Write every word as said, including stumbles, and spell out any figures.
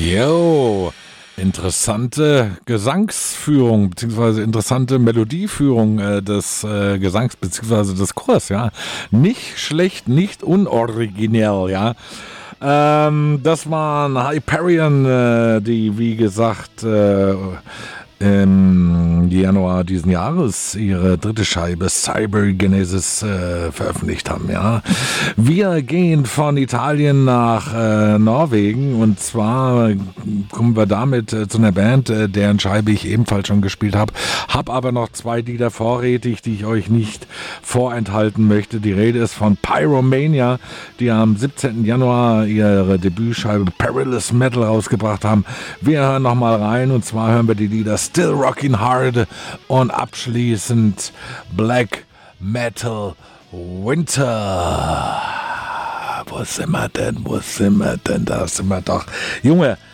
Jo, interessante Gesangsführung, beziehungsweise interessante Melodieführung äh, des äh, Gesangs, beziehungsweise des Chors, ja. Nicht schlecht, nicht unoriginell, ja. Ähm, das waren Hyperion, äh, die, wie gesagt, äh, im Januar diesen Jahres ihre dritte Scheibe Cybergenesis äh, veröffentlicht haben, ja. Wir gehen von Italien nach äh, Norwegen und zwar kommen wir damit äh, zu einer Band, äh, deren Scheibe ich ebenfalls schon gespielt habe, habe aber noch zwei Lieder vorrätig, die ich euch nicht vorenthalten möchte. Die Rede ist von Pyromania, die am siebzehnten Januar ihre Debütscheibe Perilous Metal rausgebracht haben. Wir hören nochmal rein und zwar hören wir die Lieder Still Rockin' Hard und abschließend Black Metal Winter. Wo sind wir denn? Wo sind wir denn? Da sind wir doch. Junge,